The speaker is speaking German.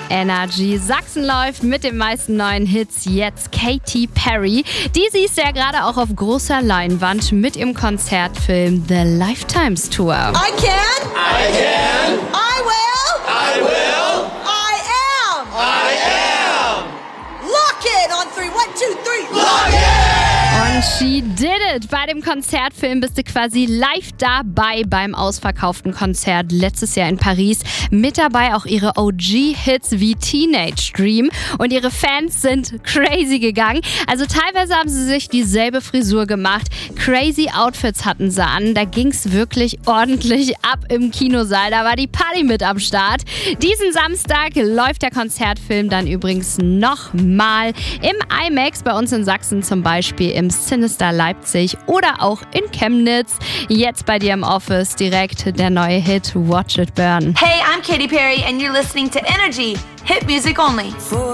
Energy. Sachsen läuft mit den meisten neuen Hits jetzt Katy Perry. Die siehst du ja gerade auch auf großer Leinwand mit ihrem Konzertfilm The Lifetimes Tour. I can. I can. I will. I will. I am. I am. Lock in on 3. 1, 2, 3. Lock in. Und she did it! Bei dem Konzertfilm bist du quasi live dabei beim ausverkauften Konzert letztes Jahr in Paris. Mit dabei auch ihre OG-Hits wie Teenage Dream. Und ihre Fans sind crazy gegangen. Also teilweise haben sie sich dieselbe Frisur gemacht. Crazy Outfits hatten sie an. Da ging es wirklich ordentlich ab im Kinosaal. Da war die Party mit am Start. Diesen Samstag läuft der Konzertfilm dann übrigens nochmal im IMAX bei uns in Sachsen, zum Beispiel im Sinister Leipzig oder auch in Chemnitz. Jetzt bei dir im Office direkt der neue Hit Watch It Burn. Hey, I'm Katy Perry and you're listening to Energy. Hit music only.